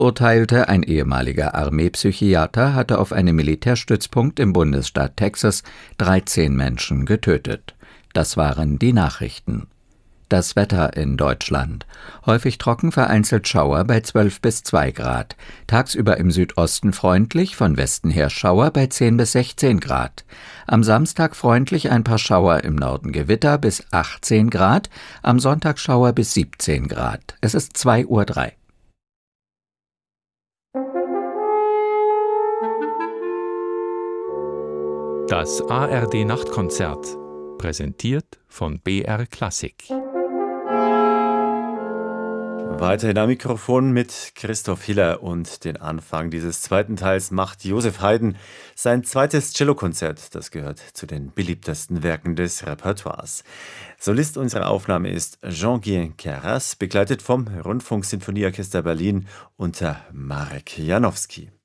urteilte, ein ehemaliger Armeepsychiater hatte auf einem Militärstützpunkt im Bundesstaat Texas 13 Menschen getötet. Das waren die Nachrichten. Das Wetter in Deutschland. Häufig trocken, vereinzelt Schauer bei 12 bis 2 Grad. Tagsüber im Südosten freundlich, von Westen her Schauer bei 10 bis 16 Grad. Am Samstag freundlich, ein paar Schauer, im Norden Gewitter bis 18 Grad. Am Sonntag Schauer bis 17 Grad. Es ist 2:03 Uhr. Das ARD-Nachtkonzert, präsentiert von BR Klassik. Weiterhin am Mikrofon mit Christoph Hiller, und den Anfang dieses zweiten Teils macht Joseph Haydn sein zweites Cellokonzert. Das gehört zu den beliebtesten Werken des Repertoires. Solist unserer Aufnahme ist Jean-Guyen Queyras, begleitet vom Rundfunksinfonieorchester Berlin unter Marek Janowski.